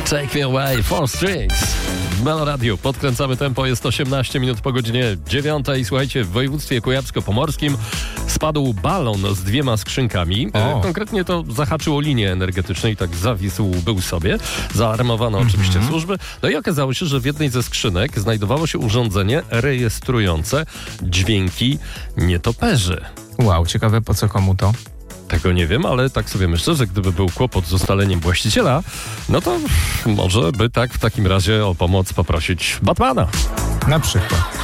Take Me Away, Four Strings. W Melo Radio podkręcamy tempo, jest 18 minut po godzinie 9. Słuchajcie, w województwie kujawsko-pomorskim spadł balon z 2 skrzynkami. Konkretnie to zahaczyło linię energetyczną i tak zawisł był sobie. Zaalarmowano oczywiście służby. No i okazało się, że w jednej ze skrzynek znajdowało się urządzenie rejestrujące dźwięki nietoperzy. Wow, ciekawe po co komu to? Tego nie wiem, ale tak sobie myślę, że gdyby był kłopot z ustaleniem właściciela, no to może by tak w takim razie o pomoc poprosić Batmana. Na przykład.